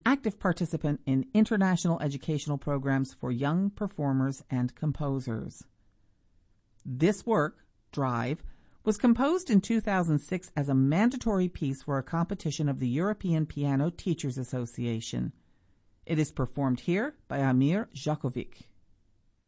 active participant in international educational programs for young performers and composers. This work, Drive, was composed in 2006 as a mandatory piece for a competition of the European Piano Teachers Association. It is performed here by Amir Jakovic.